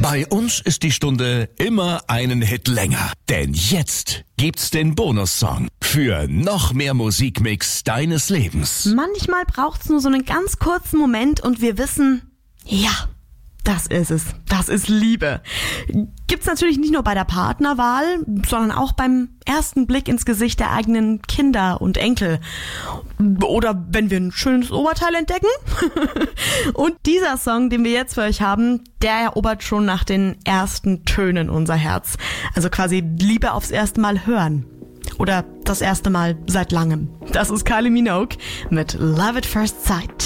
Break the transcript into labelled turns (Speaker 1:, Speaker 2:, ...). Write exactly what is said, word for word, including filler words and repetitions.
Speaker 1: Bei uns ist die Stunde immer einen Hit länger. Denn jetzt gibt's den Bonussong für noch mehr Musikmix deines Lebens.
Speaker 2: Manchmal braucht's nur so einen ganz kurzen Moment und wir wissen, ja, das ist es. Das ist Liebe. Gibt's natürlich nicht nur bei der Partnerwahl, sondern auch beim ersten Blick ins Gesicht der eigenen Kinder und Enkel. Oder wenn wir ein schönes Oberteil entdecken. Und dieser Song, den wir jetzt für euch haben, der erobert schon nach den ersten Tönen unser Herz. Also quasi Liebe aufs erste Mal hören. Oder das erste Mal seit langem. Das ist Kylie Minogue mit Love at First Sight.